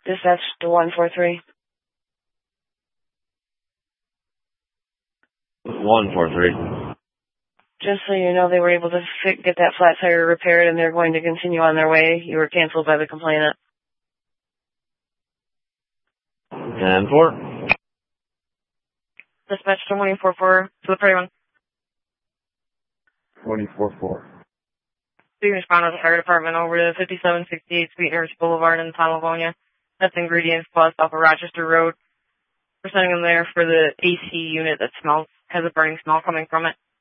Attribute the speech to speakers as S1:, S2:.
S1: Dispatch to 143.
S2: 143.
S1: Just so you know, they were able to get that flat tire repaired, and they're going to continue on their way. You were canceled by the complainant.
S2: 10-4.
S1: Dispatch to 24-4 to the prairie one.
S3: 24-4.
S1: You can respond to the fire department over to 5768 Sweeteners Boulevard in Tom, Livonia. That's Ingredients Plus off of Rochester Road. We're sending them there for the AC unit that has a burning smell coming from it.